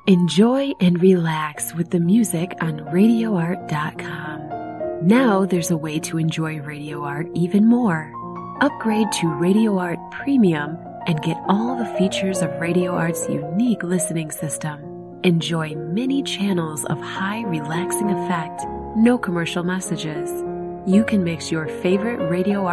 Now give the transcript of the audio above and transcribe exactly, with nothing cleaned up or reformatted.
Enjoy and relax with the music on radio art dot com. Now there's a way to enjoy Radio Art even more. Upgrade to Radio Art Premium and get all the features of Radio Art's unique listening system. Enjoy many channels of high relaxing effect, no commercial messages. You can mix your favorite Radio Art